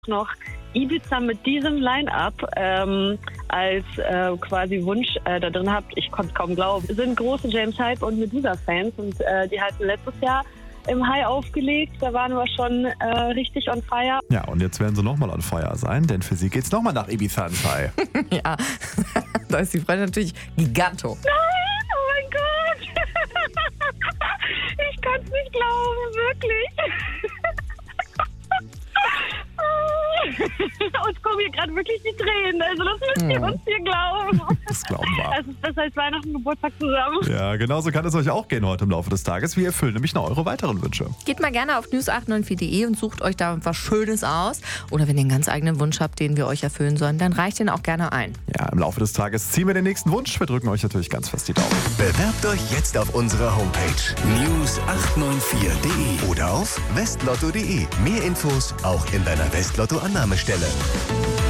noch Ibiza mit diesem Line-Up als quasi Wunsch da drin habt. Ich konnte es kaum glauben. Wir sind große James Hype und Medusa-Fans und die hatten letztes Jahr im High aufgelegt. Da waren wir schon richtig on fire. Ja, und jetzt werden sie nochmal on fire sein, denn für sie geht's nochmal nach Ibiza ins High. Ja, da ist die Freude natürlich giganto. Nein, oh mein Gott. Ich kann es nicht glauben, wirklich. Uns kommen hier gerade wirklich die Tränen. Also das müsst ihr uns hier glauben. Das glauben wir. Das ist besser als Weihnachten und Geburtstag zusammen. Ja, genauso kann es euch auch gehen heute im Laufe des Tages. Wir erfüllen nämlich noch eure weiteren Wünsche. Geht mal gerne auf news894.de und sucht euch da was Schönes aus. Oder wenn ihr einen ganz eigenen Wunsch habt, den wir euch erfüllen sollen, dann reicht den auch gerne ein. Ja, im Laufe des Tages ziehen wir den nächsten Wunsch. Wir drücken euch natürlich ganz fest die Daumen. Bewerbt euch jetzt auf unserer Homepage news894.de oder auf westlotto.de. Mehr Infos auch in deiner Westlotto-Annahmestelle.